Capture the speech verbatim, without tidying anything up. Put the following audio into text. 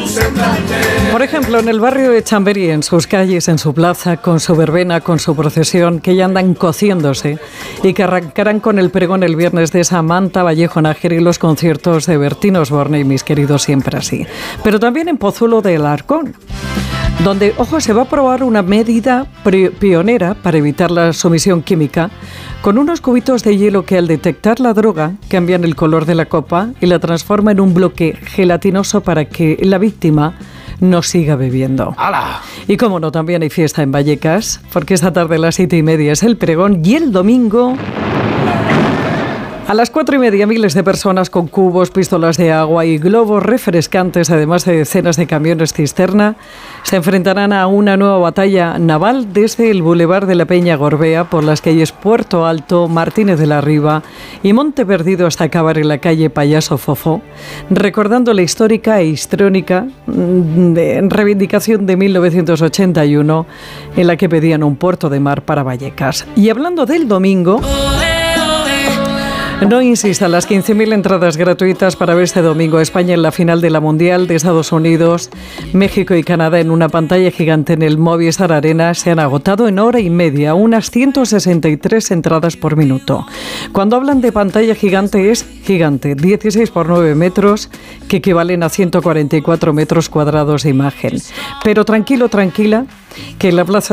Por ejemplo, en el barrio de Chamberí, en sus calles, en su plaza, con su verbena, con su procesión, que ya andan cociéndose y que arrancarán con el pregón el viernes de Samantha Vallejo Nájera y los conciertos de Bertín Osborne y Mis Queridos Siempre Así. Pero también en Pozuelo de Alarcón, donde, ojo, se va a probar una medida pionera para evitar la sumisión química, con unos cubitos de hielo que al detectar la droga cambian el color de la copa y la transforma en un bloque gelatinoso para que la víctima no siga bebiendo. ¡Hala! Y como no, también hay fiesta en Vallecas, porque esta tarde a las siete y media es el pregón y el domingo a las cuatro y media miles de personas con cubos, pistolas de agua y globos refrescantes, además de decenas de camiones cisterna, se enfrentarán a una nueva batalla naval desde el Boulevard de la Peña Gorbea por las calles Puerto Alto, Martínez de la Riva y Monte Perdido hasta acabar en la calle Payaso Fofó, recordando la histórica e histrónica de reivindicación de mil novecientos ochenta y uno en la que pedían un puerto de mar para Vallecas. Y hablando del domingo, no insista, las quince mil entradas gratuitas para ver este domingo a España en la final de la Mundial de Estados Unidos, México y Canadá en una pantalla gigante en el Movistar Arena se han agotado en hora y media, unas ciento sesenta y tres entradas por minuto. Cuando hablan de pantalla gigante es gigante, dieciséis por nueve metros, que equivalen a ciento cuarenta y cuatro metros cuadrados de imagen. Pero tranquilo, tranquila, que en la plaza